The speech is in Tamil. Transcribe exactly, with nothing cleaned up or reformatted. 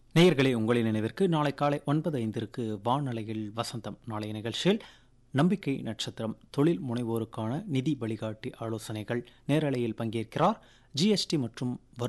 நேயர்களே, உங்களின் நினைவிற்கு நாளை காலை ஒன்பது ஐந்திற்கு வானலையில் வசந்தம். நாளைய நிகழ்ச்சியில் நம்பிக்கை நட்சத்திரம் தொழில் முனைவோருக்கான நிதி வழிகாட்டி ஆலோசனைகள். நேரலையில் பங்கேற்கிறார் ஜிஎஸ்டி மற்றும்